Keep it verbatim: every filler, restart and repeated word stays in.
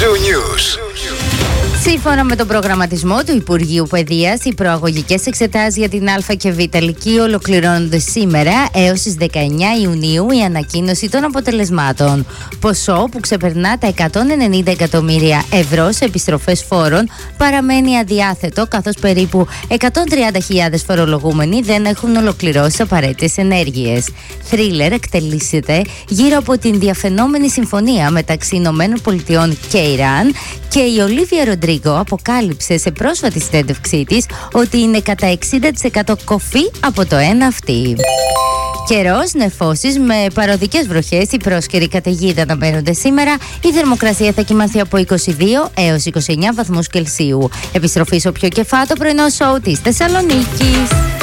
Zoo News. Σύμφωνα με τον προγραμματισμό του Υπουργείου Παιδείας, οι προαγωγικές εξετάσεις για την Α και Β Λυκείου ολοκληρώνονται σήμερα έως τις δεκαεννιά Ιουνίου η ανακοίνωση των αποτελεσμάτων. Ποσό που ξεπερνά τα εκατόν ενενήντα εκατομμύρια ευρώ σε επιστροφές φόρων παραμένει αδιάθετο, καθώς περίπου εκατόν τριάντα χιλιάδες φορολογούμενοι δεν έχουν ολοκληρώσει απαραίτητες ενέργειες. Θρίλερ εκτελήσεται γύρω από την διαφαινόμενη συμφωνία μεταξύ Ηνωμένων Πολιτειών και Ιράν και η Ολίβια Ροντρίγκο αποκάλυψε σε πρόσφατη συνέντευξή της ότι είναι κατά εξήντα τοις εκατό κοφή από το ένα αυτή. Καιρός, νεφώσεις με παροδικές βροχές, η πρόσκαιρη καταιγίδα αναμένονται σήμερα. Η θερμοκρασία θα κοιμανθεί από είκοσι δύο έως είκοσι εννιά βαθμούς Κελσίου. Επιστροφή στο πιο κεφάτο πρωινό σοου της Θεσσαλονίκης.